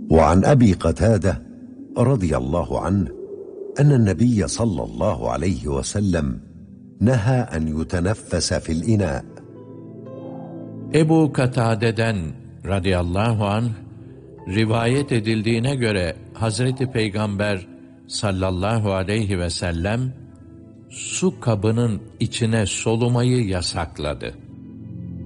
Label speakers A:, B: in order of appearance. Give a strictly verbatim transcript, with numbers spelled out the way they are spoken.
A: وعن أبي قتادة رضي الله عنه أن النبي صلى الله عليه وسلم نهى أن يتنفس في الإناء.
B: Ebu Katade'den radıyallahu anh rivayet edildiğine göre Hazreti Peygamber sallallahu aleyhi ve sellem su kabının içine solumayı yasakladı.